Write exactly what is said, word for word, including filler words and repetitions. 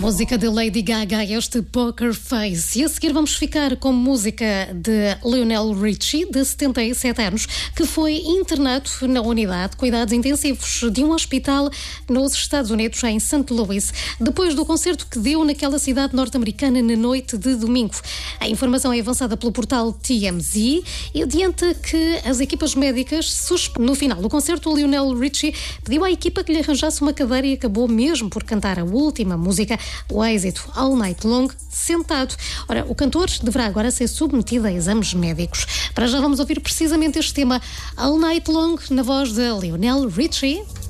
Música de Lady Gaga, este Poker Face. E a seguir vamos ficar com música de Lionel Richie, de setenta e sete anos, que foi internado na unidade de cuidados intensivos de um hospital nos Estados Unidos, em Saint Louis, depois do concerto que deu naquela cidade norte-americana na noite de domingo. A informação é avançada pelo portal T M Z e adianta que as equipas médicas suspe... No final do concerto, o Lionel Richie pediu à equipa que lhe arranjasse uma cadeira e acabou mesmo por cantar a última música, o êxito All Night Long, sentado. Ora, o cantor deverá agora ser submetido a exames médicos. Para já vamos ouvir precisamente este tema, All Night Long, na voz de Lionel Richie.